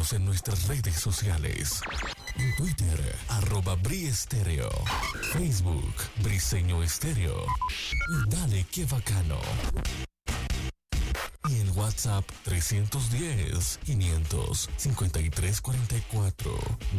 Síguenos en nuestras redes sociales. En Twitter, @BriEstereo. Facebook, Briseño Estéreo. Y dale qué bacano. Y en WhatsApp 310-553-44.